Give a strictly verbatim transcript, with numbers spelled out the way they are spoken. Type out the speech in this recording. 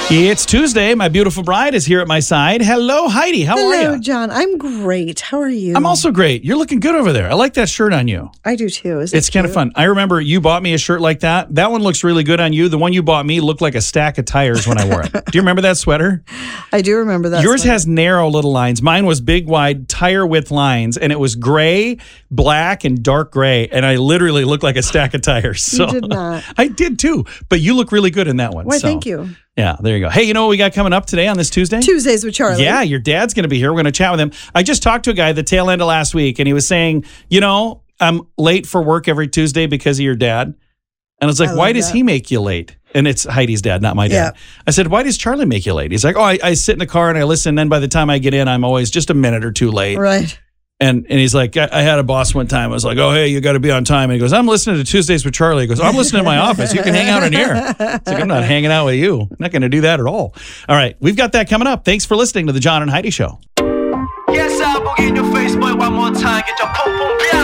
It's Tuesday. My beautiful bride is here at my side. Hello, Heidi. How Hello, are you? Hello, John. I'm great. How are you? I'm also great. You're looking good over there. I like that shirt on you. I do too. Is It's it kind of cute? fun. I remember you bought me a shirt like that. That one looks really good on you. The one you bought me looked like a stack of tires when I wore it. Do you remember that sweater? I do remember that. Yours sweater. has narrow little lines. Mine was big, wide, tire width lines, and it was gray, black, and dark gray. And I literally looked like a stack of tires. So You did not. I did too. But you look really good in that one. Why, so. thank you. Yeah, there you go. Hey, you know what we got coming up today on this Tuesday? Tuesdays with Charlie. Yeah, your dad's going to be here. We're going to chat with him. I just talked to a guy the tail end of last week, and he was saying, you know, I'm late for work every Tuesday because of your dad. And I was like, I why love does that. he make you late? And it's Heidi's dad, not my dad. Yeah. I said, why does Charlie make you late? He's like, oh, I, I sit in the car and I listen. And then by the time I get in, I'm always just a minute or two late. Right. And and he's like, I, I had a boss one time. I was like, oh, hey, you got to be on time. And he goes, I'm listening to Tuesdays with Charlie. He goes, I'm listening in my office. You can hang out in here. It's like, I'm not hanging out with you. I'm not going to do that at all. All right. We've got that coming up. Thanks for listening to the John and Heidi Show. Yes, I'll boogie in your face, boy, one more time. Get your pum pum